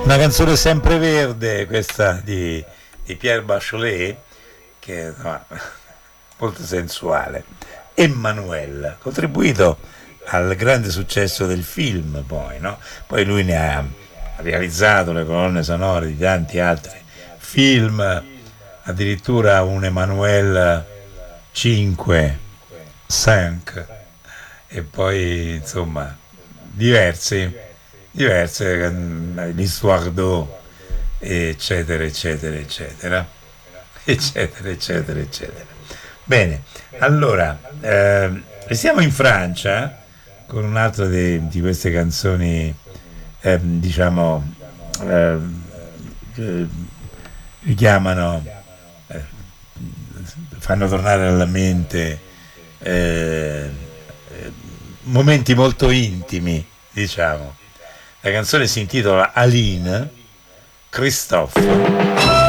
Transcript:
Una canzone sempreverde, questa di Pierre Bachelet, che insomma, molto sensuale. Emmanuel, contribuito al grande successo del film, poi, no? Poi lui ne ha realizzato le colonne sonore di tanti altri film, addirittura un Emmanuel 5, 5, e poi insomma diverse, l'Histoire d'eau, eccetera, eccetera, eccetera, eccetera, eccetera, eccetera. Bene, allora, restiamo in Francia con un'altra di queste canzoni, diciamo, che richiamano, eh, fanno tornare alla mente eh, momenti molto intimi, diciamo. La canzone si intitola Aline, Christophe.